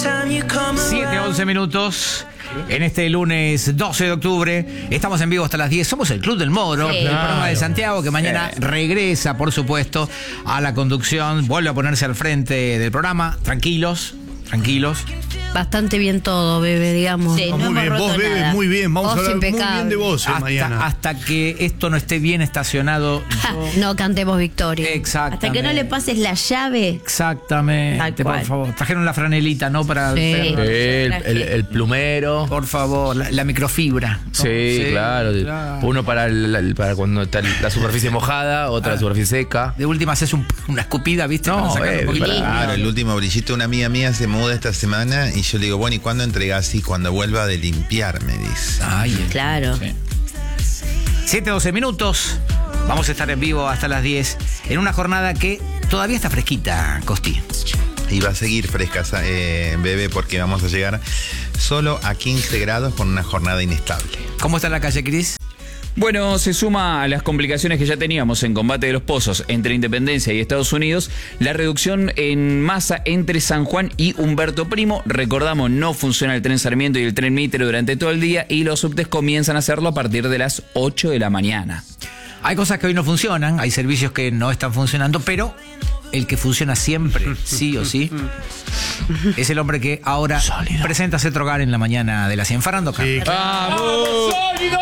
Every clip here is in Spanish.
7:11 minutos. En este lunes 12 de octubre estamos en vivo hasta las 10. Somos el Club del Moro, el programa de Santiago que mañana regresa, por supuesto, a la conducción. Vuelve a ponerse al frente del programa. Tranquilos. Bastante bien todo, Bebe, digamos. Sí, no muy bien, vos, Bebe, muy bien. Vamos a hablar muy bien de vos mañana. Hasta que esto no esté bien estacionado. No cantemos victoria. Exactamente. Hasta que no le pases la llave. Exactamente, por favor. Trajeron la franelita, ¿no? Para el plumero. Por favor, la microfibra. Sí, claro. Uno para cuando está la superficie mojada, otra la superficie seca. De última haces una escupida, ¿viste? No, claro, el último brillito. Una amiga mía se muda esta semana y yo le digo, bueno, ¿y cuándo entregás? Y cuando vuelva de limpiar, me dice. Ay, claro. Sí. 7:12 minutos. Vamos a estar en vivo hasta las 10 en una jornada que todavía está fresquita, Costi. Y va a seguir fresca, Bebe, porque vamos a llegar solo a 15 grados con una jornada inestable. ¿Cómo está la calle, Cris? Bueno, se suma a las complicaciones que ya teníamos en Combate de los Pozos entre Independencia y Estados Unidos, la reducción en masa entre San Juan y Humberto Primo. Recordamos, no funciona el tren Sarmiento y el tren Mitre durante todo el día y los subtes comienzan a hacerlo a partir de las 8 de la mañana. Hay cosas que hoy no funcionan, hay servicios que no están funcionando, pero el que funciona siempre, sí o sí, es el hombre que ahora presenta Cetrogar en la mañana de la 100. Fernando Carlos. ¡Vamos, sólido!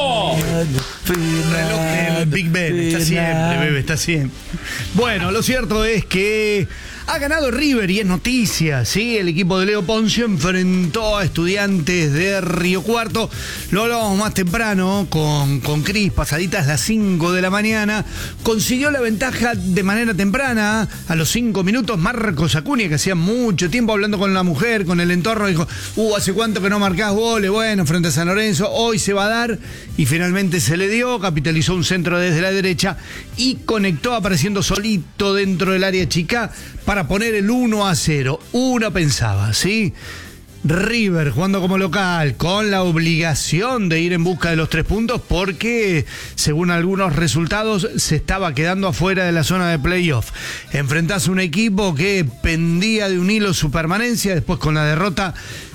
Reloj del Big Ben, está siempre, Bebe, está siempre. Bueno, lo cierto es que ha ganado River y es noticia, ¿sí? El equipo de Leo Poncio enfrentó a Estudiantes de Río Cuarto. Lo hablábamos más temprano con Cris, pasaditas las 5 de la mañana. Consiguió la ventaja de manera temprana. A los 5 minutos, Marcos Acuña, que hacía mucho tiempo hablando con la mujer, con el entorno, dijo, ¿hace cuánto que no marcás goles? Bueno, frente a San Lorenzo, hoy se va a dar. Y finalmente se le dio, capitalizó un centro desde la derecha y conectó apareciendo solito dentro del área chica para poner el 1-0. Uno pensaba, ¿sí? River jugando como local con la obligación de ir en busca de los 3 puntos porque, según algunos resultados, se estaba quedando afuera de la zona de playoff. Enfrentás a un equipo que pendía de un hilo su permanencia. Después, con la derrota,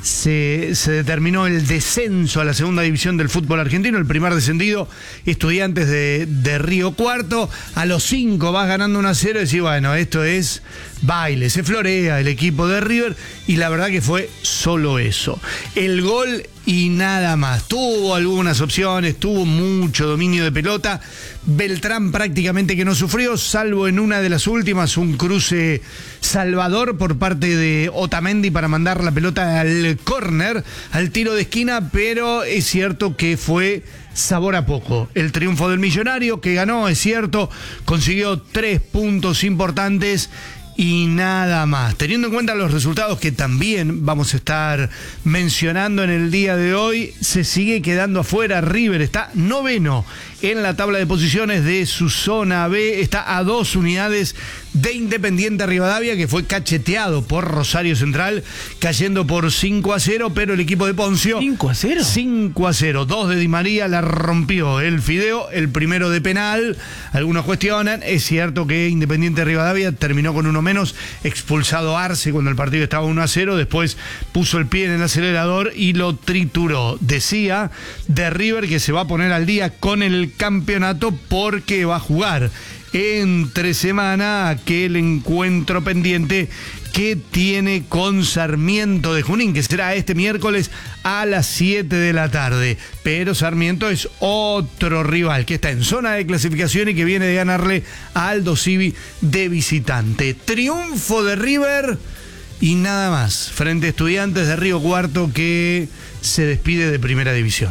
se determinó el descenso a la segunda división del fútbol argentino. El primer descendido, Estudiantes de Río Cuarto. A los 5 vas ganando 1-0 y decís, bueno, esto es baile. Se florea el equipo de River y la verdad que fue solo eso. El gol y nada más. Tuvo algunas opciones, tuvo mucho dominio de pelota. Beltrán prácticamente que no sufrió, salvo en una de las últimas, un cruce salvador por parte de Otamendi para mandar la pelota al córner, al tiro de esquina, pero es cierto que fue sabor a poco. El triunfo del Millonario, que ganó, es cierto, consiguió 3 puntos importantes y nada más. Teniendo en cuenta los resultados que también vamos a estar mencionando en el día de hoy, se sigue quedando afuera. River está 9º en la tabla de posiciones de su zona B, está a 2 unidades de Independiente Rivadavia, que fue cacheteado por Rosario Central, cayendo por 5-0, pero el equipo de Poncio... ¿5-0? 5-0, 2 de Di María, la rompió el Fideo, el primero de penal. Algunos cuestionan, es cierto que Independiente Rivadavia terminó con uno menos, expulsado Arce cuando el partido estaba 1-0, después puso el pie en el acelerador y lo trituró. Decía de River que se va a poner al día con el campeonato porque va a jugar entre semana aquel encuentro pendiente que tiene con Sarmiento de Junín, que será este miércoles a las 7 de la tarde. Pero Sarmiento es otro rival que está en zona de clasificación y que viene de ganarle a Aldo Civi de visitante. Triunfo de River y nada más frente a Estudiantes de Río Cuarto, que se despide de Primera División.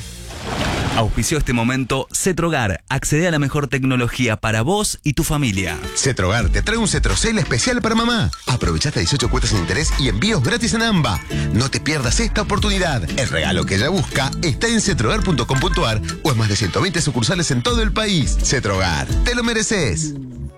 Auspició este momento Cetrogar. Accede a la mejor tecnología para vos y tu familia. Cetrogar te trae un Cetrocel especial para mamá. Aprovechaste 18 cuotas sin interés y envíos gratis en AMBA. No te pierdas esta oportunidad. El regalo que ella busca está en cetrogar.com.ar o en más de 120 sucursales en todo el país. Cetrogar, te lo mereces.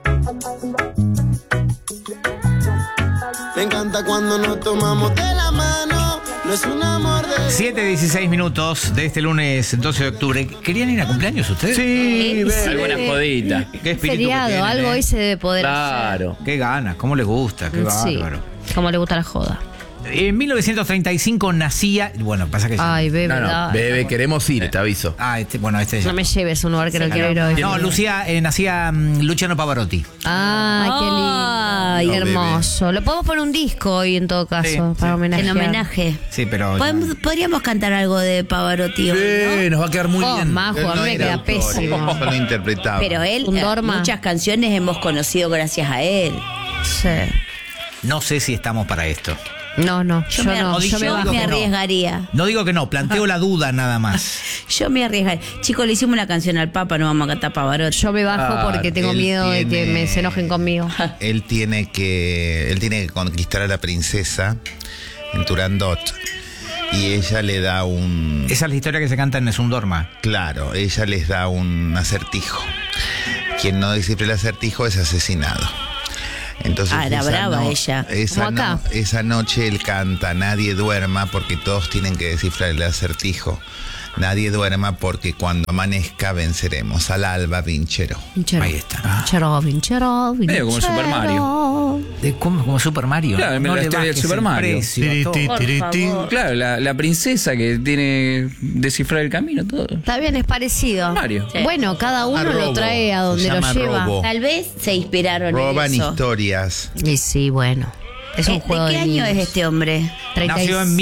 Me encanta cuando nos tomamos de la mano. No es un amor de... 7:16 minutos de este lunes 12 de octubre. ¿Querían ir a cumpleaños ustedes? Sí, Alguna jodita. Qué espíritu feriado, que tienen, algo hoy se debe poder hacer. Qué ganas, cómo les gusta, qué bárbaro. Sí, como le gusta la joda. En 1935 nacía. Bueno, pasa que. Ay, bebé. No, dale. bebé, queremos ir, te aviso. Este ya. No me lleves a un lugar que no quiero ir hoy. No, nacía Luciano Pavarotti. Ay, qué lindo. Ay, hermoso. Lo podemos poner un disco hoy en todo caso, para homenajear. En homenaje. Sí, pero. Podríamos cantar algo de Pavarotti hoy, ¿no? Sí, nos va a quedar muy bien. Majo, a mí me queda pésimo. Solo interpretaba. Pero él, Un dorma. muchas canciones hemos conocido gracias a él. Sí. No sé si estamos para esto. No, yo me no. Yo me digo bajo. me que no. arriesgaría. No digo que no, planteo la duda nada más. Yo me arriesgaría. Chicos, le hicimos una canción al Papa, no vamos a cantar Pavarotti. Yo me bajo porque tengo él miedo de que tiene- se enojen conmigo. Él tiene que conquistar a la princesa en Turandot. Y ella le da un... Esa es la historia que se canta en Nessun Dorma. Claro, ella les da un acertijo. Quien no descifre el acertijo es asesinado. Entonces, Era esa brava ella. Como acá. esa noche él canta Nadie duerma porque todos tienen que descifrar el acertijo. Nadie duerma porque cuando amanezca venceremos. Al alba, Vinchero. Ahí está. Vinchero. Medio como Super Mario. Como Super Mario. Claro, la le historia del bajes Super el Mario. precio a todo. Tiriti. Claro, la princesa que tiene descifrar el camino, todo. Está bien, es parecido. Mario. Sí. Bueno, cada uno lo Robo. trae a donde Se lo llama lleva. robo. Tal vez se inspiraron Roban en eso. historias. Y sí, bueno. Es un juego ¿De qué año niños. es este hombre? Nació en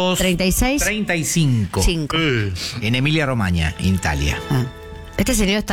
1935 36. 5. en Emilia Romagna, en Italia. Este señor está